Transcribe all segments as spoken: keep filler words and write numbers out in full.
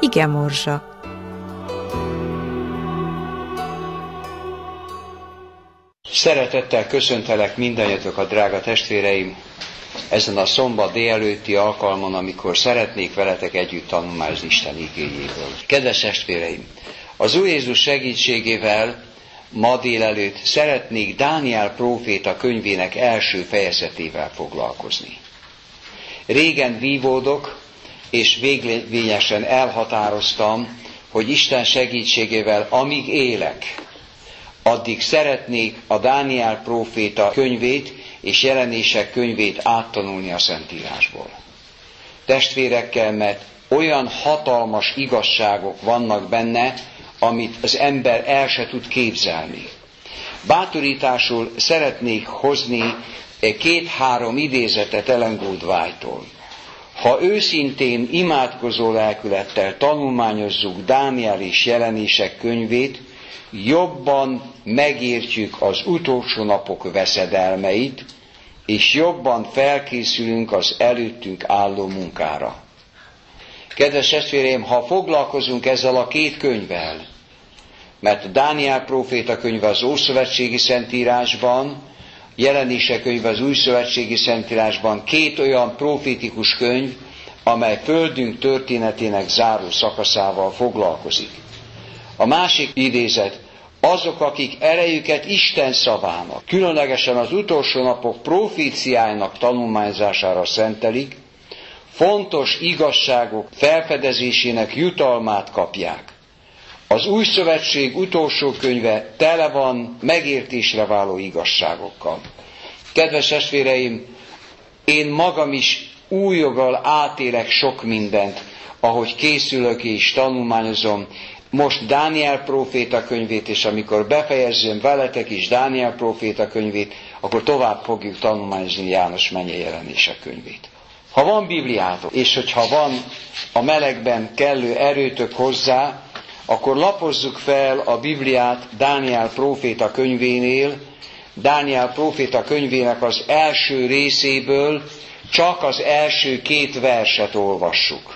Igemorzsa. Szeretettel köszöntelek mindannyiatokat, drága testvéreim, ezen a szombat délelőtti alkalmon, amikor szeretnék veletek együtt tanulmányozni Isten igéjéből. Kedves testvéreim, az Úr Jézus segítségével ma délelőtt szeretnék Dániel próféta könyvének első fejezetével foglalkozni. Régen vívódok, és végvényesen elhatároztam, hogy Isten segítségével, amíg élek, addig szeretnék a Dániel próféta könyvét és jelenések könyvét áttanulni a Szentírásból. Testvérekkel, mert olyan hatalmas igazságok vannak benne, amit az ember el se tud képzelni. Bátorításul szeretnék hozni két-három idézetet Ellen G. White-tól. Ha őszintén imádkozó lelkülettel tanulmányozzuk Dániel és jelenések könyvét, jobban megértjük az utolsó napok veszedelmeit, és jobban felkészülünk az előttünk álló munkára. Kedves testvéreim, ha foglalkozunk ezzel a két könyvvel, mert Dániel próféta könyve az Ószövetségi Szentírásban, jelenések könyve az Újszövetségi Szentírásban két olyan profétikus könyv, amely földünk történetének záró szakaszával foglalkozik. A másik idézet, azok, akik erejüket Isten szavának, különlegesen az utolsó napok proféciájának tanulmányzására szentelik, fontos igazságok felfedezésének jutalmát kapják. Az Új Szövetség utolsó könyve tele van megértésre váló igazságokkal. Kedves testvéreim, én magam is új joggal átélek sok mindent, ahogy készülök és tanulmányozom most Dániel próféta könyvét, és amikor befejezzem veletek is Dániel próféta könyvét, akkor tovább fogjuk tanulmányozni János mennyei jelenések könyvét. Ha van Bibliátok, és hogyha van a melegben kellő erőtök hozzá, akkor lapozzuk fel a Bibliát Dániel próféta könyvénél, Dániel próféta könyvének az első részéből csak az első két verset olvassuk.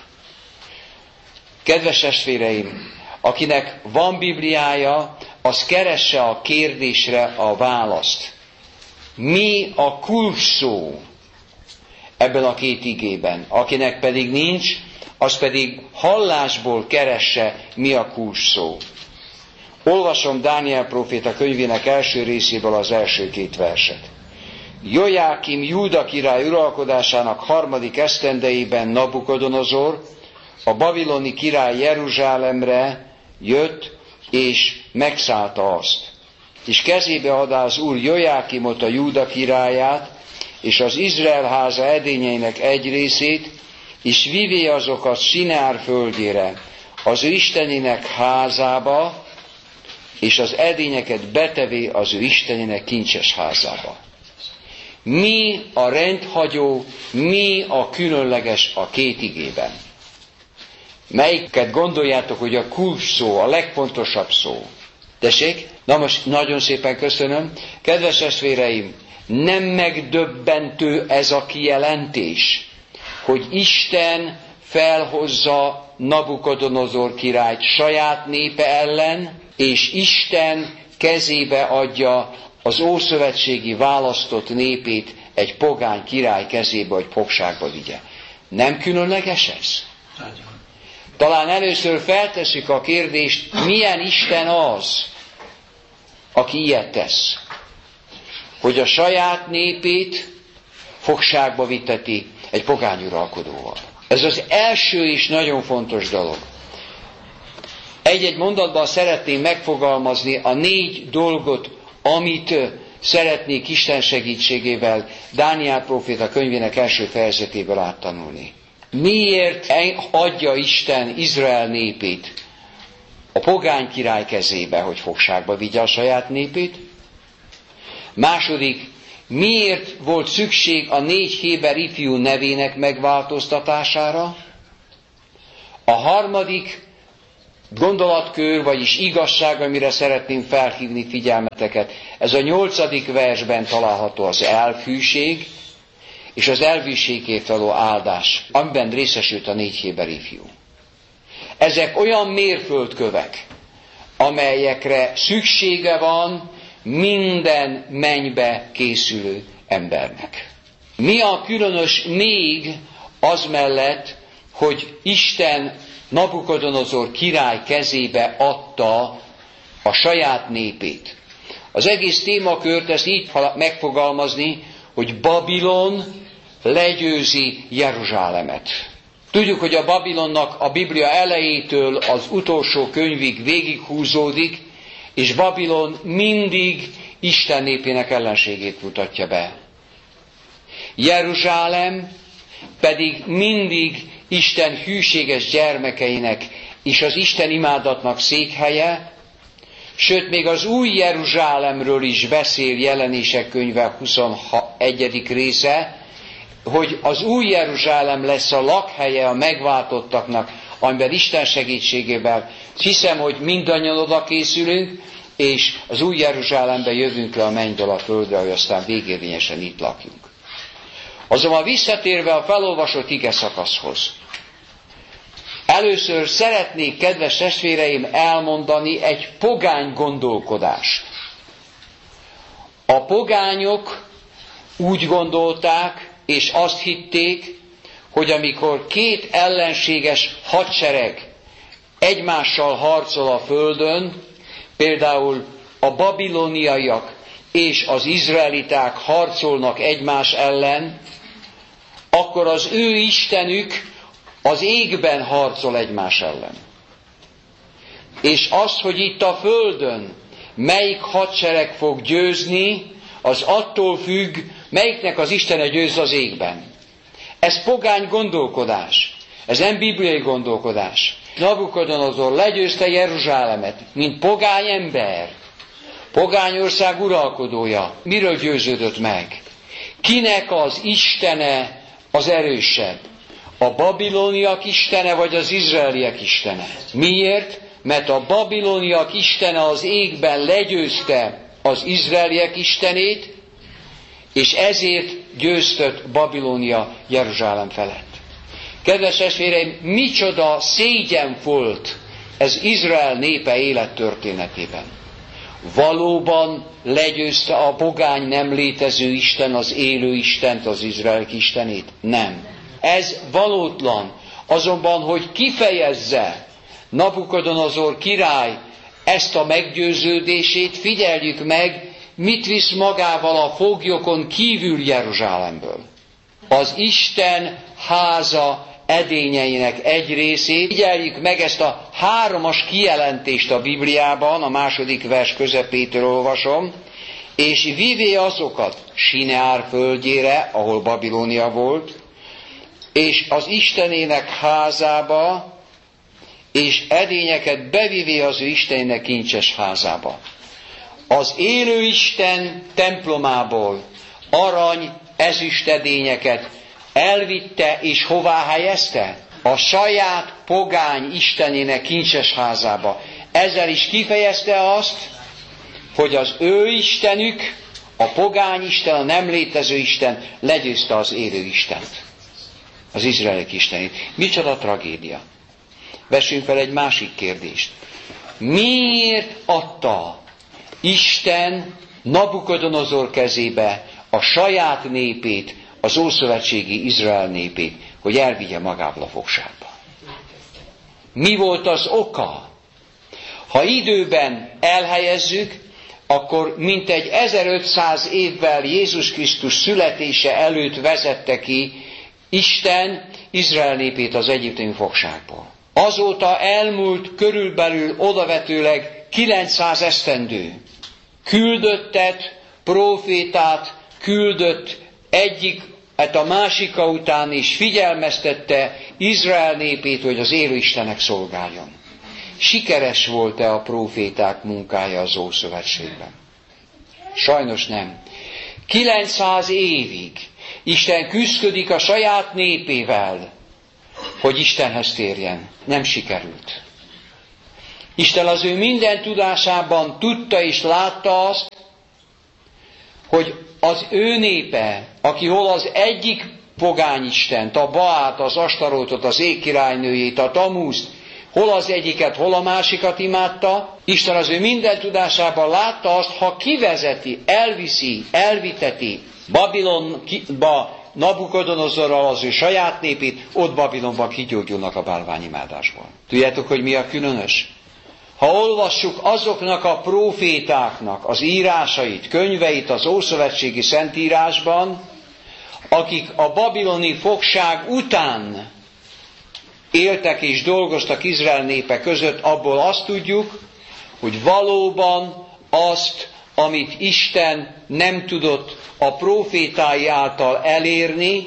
Kedves testvéreim, akinek van Bibliája, az keresse a kérdésre a választ. Mi a kulcsszó ebben a két igében? Akinek pedig nincs, az pedig hallásból keresse, mi a kulcsszó. Olvasom Dániel próféta könyvének első részéből az első két verset. Jojákim Júda király uralkodásának harmadik esztendejében Nabukodonozor, a babiloni király Jeruzsálemre jött, és megszállta azt. És kezébe adá az Úr Jojákimot, a Júda királyát, és az Izrael háza edényeinek egy részét, és vivé azokat Sinár földjére, az ő istenének házába, és az edényeket betevé az ő istenének kincses házába. Mi a rendhagyó, mi a különleges a két igében? Melyiket gondoljátok, hogy a kulcsszó, a legfontosabb szó? Tessék? Na most nagyon szépen köszönöm. Kedves testvéreim, nem megdöbbentő ez a kijelentés, hogy Isten felhozza Nabukodonozor királyt saját népe ellen, és Isten kezébe adja az ószövetségi választott népét egy pogány király kezébe, hogy fogságba vigye. Nem különleges ez? Talán először feltesszük a kérdést, milyen Isten az, aki ilyet tesz, hogy a saját népét fogságba vitteti egy pogány uralkodóval. Ez az első és nagyon fontos dolog. Egy-egy mondatban szeretném megfogalmazni a négy dolgot, amit szeretnék Isten segítségével Dániel próféta könyvének első fejezetéből áttanulni. Miért adja Isten Izrael népét a pogány király kezébe, hogy fogságba vigye a saját népét? Második, miért volt szükség a négy héber ifjú nevének megváltoztatására? A harmadik gondolatkör, vagyis igazság, amire szeretném felhívni figyelmeteket, ez a nyolcadik versben található az elfűség, és az elvűségért való áldás, amiben részesült a négy héber ifjú. Ezek olyan mérföldkövek, amelyekre szüksége van minden mennybe készülő embernek. Mi a különös még az mellett, hogy Isten Nabukodonozor király kezébe adta a saját népét? Az egész témakört ezt így megfogalmazni, hogy Babilon legyőzi Jeruzsálemet. Tudjuk, hogy a Babilonnak a Biblia elejétől az utolsó könyvig végighúzódik, és Babilon mindig Isten népének ellenségét mutatja be. Jeruzsálem pedig mindig Isten hűséges gyermekeinek és az Isten imádatnak székhelye, sőt, még az új Jeruzsálemről is beszél Jelenések könyve huszonegyedik része, hogy az új Jeruzsálem lesz a lakhelye a megváltottaknak, amiben Isten segítségével hiszem, hogy mindannyian oda készülünk, és az új Jeruzsálembe jövünk le a mennyből a földre, hogy aztán végérvényesen itt lakjunk. Azonban visszatérve a felolvasott ige szakaszhoz, először szeretnék, kedves testvéreim, elmondani egy pogány gondolkodást. A pogányok úgy gondolták, és azt hitték, hogy amikor két ellenséges hadsereg egymással harcol a földön, például a babiloniaiak és az izraeliták harcolnak egymás ellen, akkor az ő istenük az égben harcol egymás ellen. És az, hogy itt a földön melyik hadsereg fog győzni, az attól függ, melyiknek az Istene győz az égben. Ez pogány gondolkodás. Ez nem bibliai gondolkodás. Nabukodonozor legyőzte Jeruzsálemet, mint pogány ember. Pogány ország uralkodója. Miről győződött meg? Kinek az istene az erősebb? A babiloniak istene, vagy az izraeliek istene? Miért? Mert a babiloniak istene az égben legyőzte az izraeliek istenét, és ezért győztött Babilónia Jeruzsálem felett. Kedves testvéreim, micsoda szégyen volt ez Izrael népe élettörténetében. Valóban legyőzte a pogány nem létező Isten az élő Istent, az Izrael istenét? Nem. Ez valótlan. Azonban, hogy kifejezze Nabukodonozor király ezt a meggyőződését, figyeljük meg, mit visz magával a foglyokon kívül Jeruzsálemből. Az Isten háza edényeinek egy részét. Figyeljük meg ezt a háromas kijelentést a Bibliában, a második vers közepétől olvasom, és vivé azokat Sineár földjére, ahol Babilónia volt, és az Istenének házába, és edényeket bevivé az ő Istenének kincses házába. Az élő Isten templomából arany, ezüst edényeket elvitte, és hová helyezte? A saját pogány Istenének kincses házába. Ezzel is kifejezte azt, hogy az ő Istenük, a pogány Isten, a nem létező Isten legyőzte az élő Istent. Az izraeliek Istenét. Micsoda tragédia. Vessünk fel egy másik kérdést. Miért adta Isten Nabukodonozor kezébe a saját népét, az ószövetségi Izrael népét, hogy elvigye magával a fogságba? Mi volt az oka? Ha időben elhelyezzük, akkor mintegy ezerötszáz évvel Jézus Krisztus születése előtt vezette ki Isten Izrael népét az egyiptomi fogságból. Azóta elmúlt körülbelül odavetőleg kilencszáz esztendő. Küldöttet, prófétát küldött egyik, hát a másika után is figyelmeztette Izrael népét, hogy az élő Istennek szolgáljon. Sikeres volt-e a próféták munkája az Ószövetségben? Sajnos nem. kilencszáz évig Isten küszködik a saját népével, hogy Istenhez térjen. Nem sikerült. Isten az ő minden tudásában tudta és látta azt, hogy az ő népe, aki hol az egyik pogányistent, a Baát, az Astarótot, az égkirálynőjét, a Tamúzt hol az egyiket, hol a másikat imádta. Isten az ő minden tudásában látta azt, ha kivezeti, elviszi, elviteti Babilonba Nabukodonozorral az ő saját népét, ott Babilonban kigyógyulnak a bálványimádásból. Tudjátok, hogy mi a különös? Ha olvassuk azoknak a prófétáknak az írásait, könyveit az Ószövetségi Szentírásban, akik a babiloni fogság után éltek és dolgoztak Izrael népe között, abból azt tudjuk, hogy valóban azt, amit Isten nem tudott a prófétái által elérni,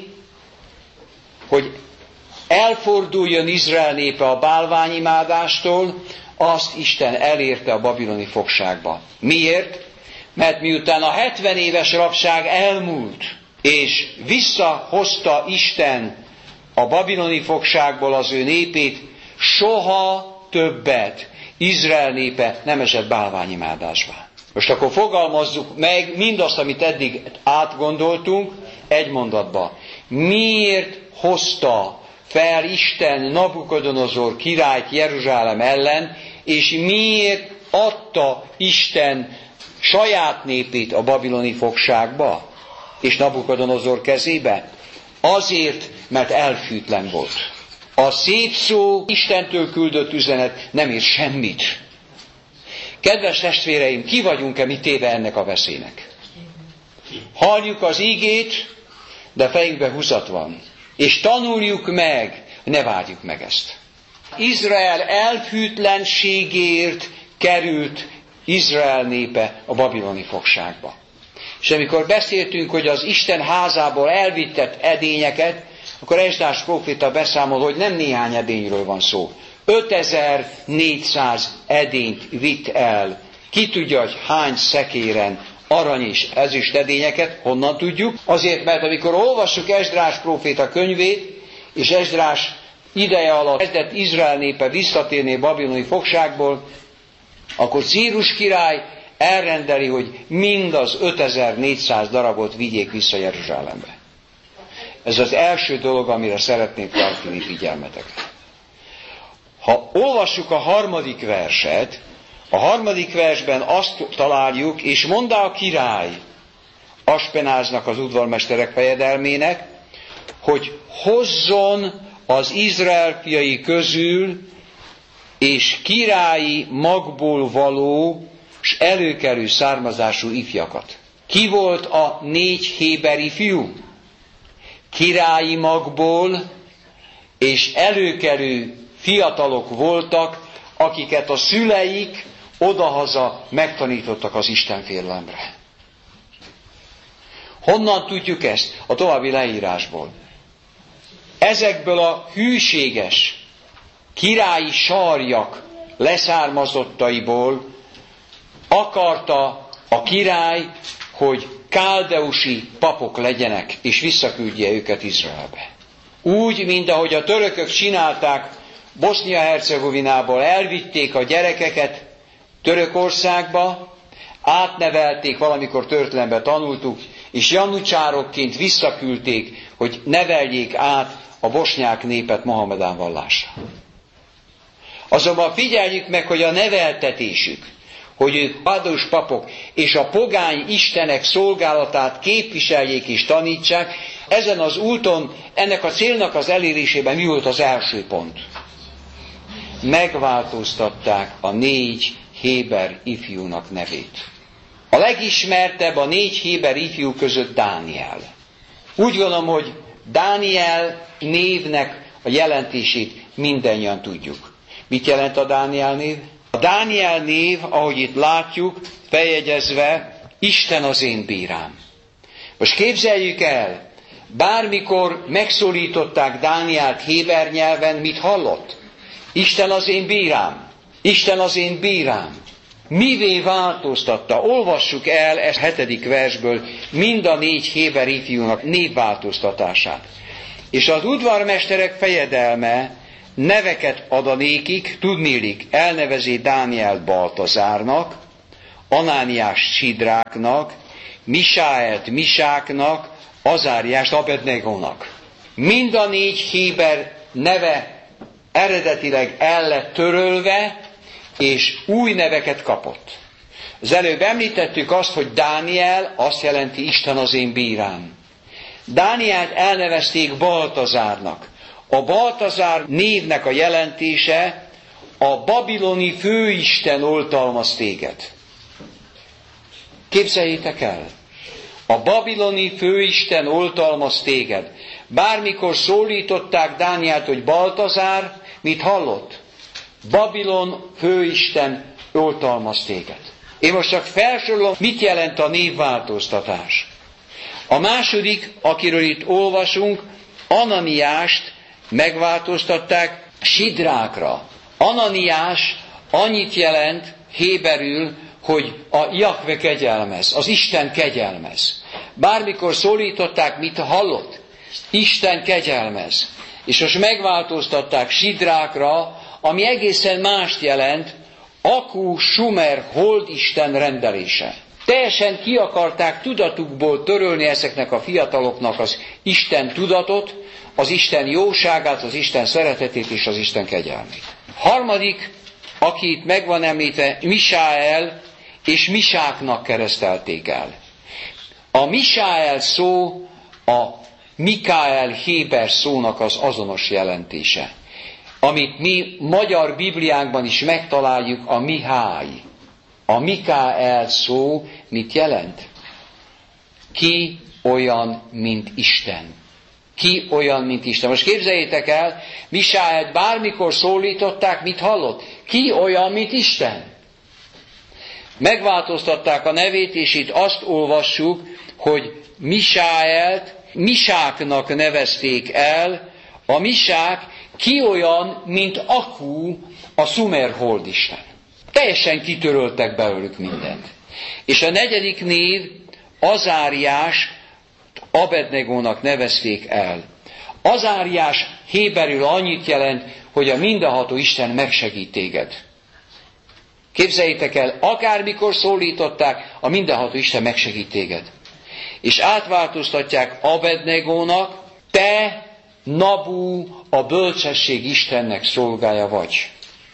hogy elforduljon Izrael népe a bálványimádástól, azt Isten elérte a babiloni fogságba. Miért? Mert miután a hetven éves rabság elmúlt, és visszahozta Isten a babiloni fogságból az ő népét, soha többet Izrael népe nem esett bálványimádásba. Most akkor fogalmazzuk meg mindazt, amit eddig átgondoltunk, egy mondatba. Miért hozta fel Isten Nabukodonozor királyt Jeruzsálem ellen, és miért adta Isten saját népét a babiloni fogságba, és Nabukodonozor kezébe? Azért, mert elfűtlen volt. A szép szó, Istentől küldött üzenet nem ér semmit. Kedves testvéreim, ki vagyunk-e mi téve ennek a veszélynek? Halljuk az ígét, de fejünkbe húzat van. És tanuljuk meg, ne várjuk meg ezt. Izrael elfűtlenségért került Izrael népe a babiloni fogságba. És amikor beszéltünk, hogy az Isten házából elvittett edényeket, akkor Esdrás próféta beszámol, hogy nem néhány edényről van szó. ötezer-négyszáz edényt vitt el. Ki tudja, hogy hány szekéren arany és ezüst edényeket, honnan tudjuk? Azért, mert amikor olvassuk Esdrás próféta könyvét, és Esdrás ideje alatt kezdett Izrael népe visszatérni a babiloni fogságból, akkor Círus király elrendeli, hogy mind az ötezer-négyszáz darabot vigyék vissza Jeruzsálembe. Ez az első dolog, amire szeretnék tartani figyelmeteket. Ha olvassuk a harmadik verset, a harmadik versben azt találjuk, és mondta a király Aspenáznak, az udvarmesterek fejedelmének, hogy hozzon az Izrael fiai közül és királyi magból való s előkelő származású ifjakat. Ki volt a négy héberi fiú? Királyi magból és előkelő fiatalok voltak, akiket a szüleik odahaza megtanítottak az Istenfélelemre. Honnan tudjuk ezt? A további leírásból. Ezekből a hűséges királyi sarjak leszármazottaiból akarta a király, hogy káldeusi papok legyenek, és visszaküldje őket Izraelbe. Úgy, mint ahogy a törökök csinálták Bosznia-Hercegovinából, elvitték a gyerekeket Törökországba, átnevelték, valamikor történelemben tanultuk, és janucsárokként visszaküldték, hogy neveljék át a bosnyák népet Mohamedán vallásra. Azonban figyeljük meg, hogy a neveltetésük, hogy ők pádós papok és a pogány istenek szolgálatát képviseljék és tanítsák, ezen az úton, ennek a célnak az elérésében mi volt az első pont? Megváltoztatták a négy héber ifjúnak nevét. A legismertebb a négy héber ifjú között Dániel. Úgy gondolom, hogy Dániel névnek a jelentését mindannyian tudjuk. Mit jelent a Dániel név? A Dániel név, ahogy itt látjuk, feljegyezve, Isten az én bírám. Most képzeljük el, bármikor megszólították Dánielt héber nyelven, mit hallott? Isten az én bírám. Isten az én bírám. Mivé változtatta? Olvassuk el ezt hetedik versből mind a négy héber ifjúnak névváltoztatását. És az udvarmesterek fejedelme neveket ad a nékik, tudnélik, elnevezi Dánielt Baltazárnak, Anániás Sidráknak, Misáelt Misáknak, Azáriást Abednegónak. Mind a négy héber neve eredetileg el lett törölve, és új neveket kapott. Az előbb említettük azt, hogy Dániel azt jelenti Isten az én bírám. Dánielt elnevezték Baltazárnak. A Baltazár névnek a jelentése a babiloni főisten oltalmaz téged. Képzeljétek el! A babiloni főisten oltalmaz téged. Bármikor szólították Dánielt, hogy Baltazár, mit hallott? Babilon főisten oltalmaz téged. Én most csak felsorolom, mit jelent a névváltoztatás. A második, akiről itt olvasunk, Ananiást megváltoztatták Sidrákra. Ananiás annyit jelent héberül, hogy a Jahve kegyelmez, az Isten kegyelmez. Bármikor szólították, mit hallott? Isten kegyelmez. És most megváltoztatták Sidrákra, ami egészen mást jelent, Akú Sumer holdisten rendelése. Teljesen ki akarták tudatukból törölni ezeknek a fiataloknak az Isten tudatot, az Isten jóságát, az Isten szeretetét és az Isten kegyelmét. Harmadik, aki itt meg van említve, Misáel és Misáknak keresztelték el. A Misáel szó a Mikael héber szónak az azonos jelentése, amit mi magyar Bibliánkban is megtaláljuk, a Mihály. A Mikael szó mit jelent? Ki olyan, mint Isten. Ki olyan, mint Isten. Most képzeljétek el, Misáelt bármikor szólították, mit hallott? Ki olyan, mint Isten. Megváltoztatták a nevét, és itt azt olvassuk, hogy Misáelt Misáknak nevezték el. A Misák ki olyan, mint Akú, a Szumer holdisten. Teljesen kitöröltek belőlük mindent. És a negyedik név, Azáriás, Abednegónak nevezték el. Azáriás héberül annyit jelent, hogy a mindenható Isten megsegít téged. Képzeljétek el, akármikor szólították, a mindenható Isten megsegít téged. És átváltoztatják Abednegónak, te, Nabú, a bölcsesség Istennek szolgája vagy.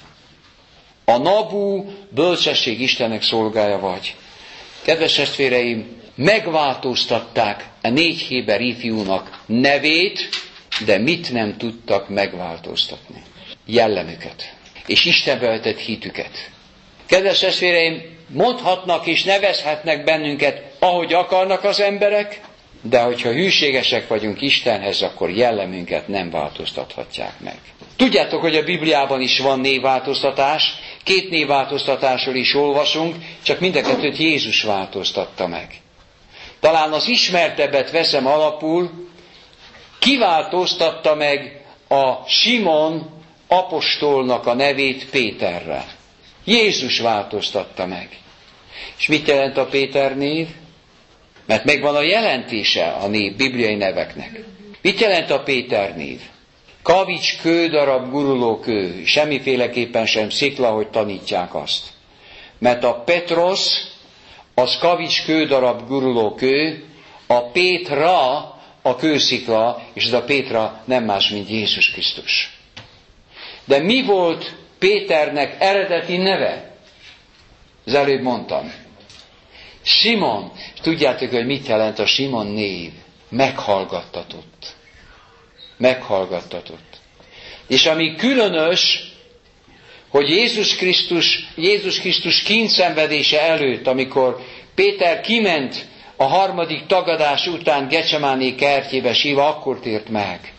A Nabú bölcsesség Istennek szolgája vagy. Kedves testvéreim, megváltoztatták a négy héber ifjúnak nevét, de mit nem tudtak megváltoztatni? Jellemüket. És Istenbe vetett hitüket. Kedves testvéreim, mondhatnak és nevezhetnek bennünket, ahogy akarnak az emberek, de hogyha hűségesek vagyunk Istenhez, akkor jellemünket nem változtathatják meg. Tudjátok, hogy a Bibliában is van névváltoztatás, két névváltoztatásról is olvasunk, csak mind a kettőt Jézus változtatta meg. Talán az ismertebbet veszem alapul, kiváltoztatta meg a Simon apostolnak a nevét Péterre. Jézus változtatta meg. És mit jelent a Péter név? Mert megvan a jelentése a név, bibliai neveknek. Mit jelent a Péter név? Kavics kődarab, guruló kő. Semmiféleképpen sem szikla, hogy tanítják azt. Mert a Petros, az kavics kődarab, guruló kő, a Pétra, a kőszikla, és ez a Pétra nem más, mint Jézus Krisztus. De mi volt Péternek eredeti neve? Az előbb mondtam. Simon. Tudjátok, hogy mit jelent a Simon név? Meghallgattatott. Meghallgattatott. És ami különös, hogy Jézus Krisztus, Jézus Krisztus kíntszenvedése előtt, amikor Péter kiment a harmadik tagadás után Gecsemáné kertjébe sírva, akkor tért meg.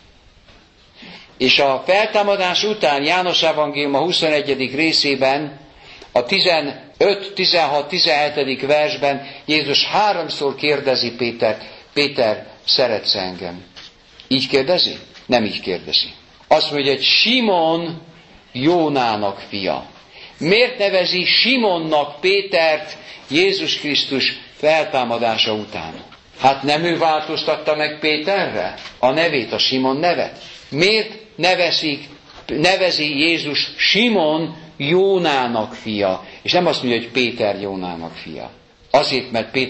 És a feltámadás után János evangélium a huszonegyedik részében, a tizenöt, tizenhat, tizenhetedik versben Jézus háromszor kérdezi Pétert, Péter, szeretsz engem? Így kérdezi? Nem így kérdezi. Azt mondja, hogy Simon Jónának fia. Miért nevezi Simonnak Pétert Jézus Krisztus feltámadása után? Hát nem ő változtatta meg Péterre a nevét, a Simon nevet? Miért nevezik, nevezi Jézus Simon Jónának fia, és nem azt mondja, hogy Péter Jónának fia? Azért, mert Péter